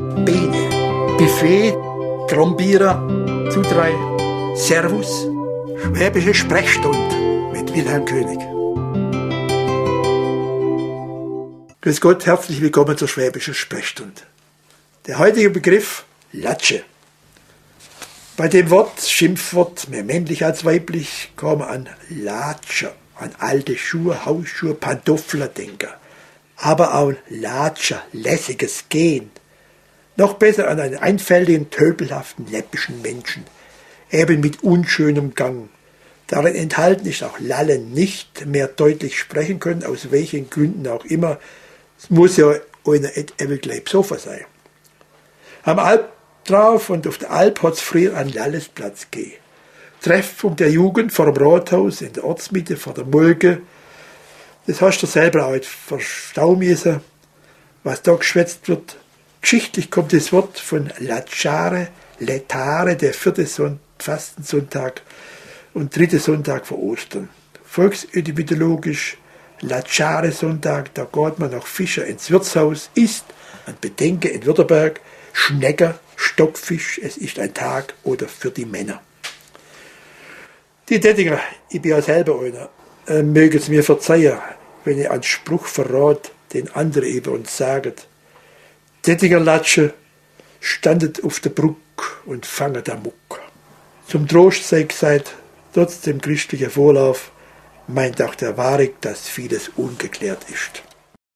Bene, Buffet, Grombierer, Zudrei, Servus, Schwäbische Sprechstunde mit Wilhelm König. Grüß Gott, herzlich willkommen zur Schwäbischen Sprechstunde. Der heutige Begriff Latsche. Bei dem Wort, Schimpfwort, mehr männlich als weiblich, kann man an Latscher, an alte Schuhe, Hausschuhe, Pantoffler denken. Aber auch Latscher, lässiges Gehen. Noch besser an einen einfältigen, tölpelhaften, läppischen Menschen, eben mit unschönem Gang. Darin enthalten ist auch Lallen, nicht mehr deutlich sprechen können, aus welchen Gründen auch immer. Es muss ja einer eben gleich besoffen sein. Am Alp drauf und auf der Alp hat es früher einen Lallesplatz gegeben. Treffpunkt der Jugend vor dem Rathaus, in der Ortsmitte, vor der Mulke. Das hast du selber auch verstauen müssen, was da geschwätzt wird. Geschichtlich kommt das Wort von Latschare, Letare, der 4. Fastensonntag und 3. Sonntag vor Ostern. Volksetymologisch Latschare-Sonntag, da geht man nach Fischer ins Wirtshaus, isst ein Bedenken in Württemberg, Schnecker, Stockfisch, es ist ein Tag oder für die Männer. Die Dettinger, ich bin ja selber einer, mögen es mir verzeihen, wenn ich einen Spruch verrate, den andere über uns sagen. Dettinger Latsche standet auf der Bruck und fanget am Muck. Zum Trost sei gesagt, trotz dem christlichen Vorlauf, meint auch der Wahrheit, dass vieles ungeklärt ist.